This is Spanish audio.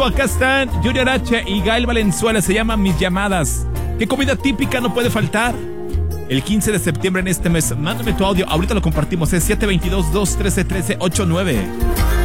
Acá están Junior H y Gael Valenzuela. Se llama Mis Llamadas. ¿Qué comida típica no puede faltar? El 15 de septiembre en este mes. Mándame tu audio. Ahorita lo compartimos. Es 722-213-1389.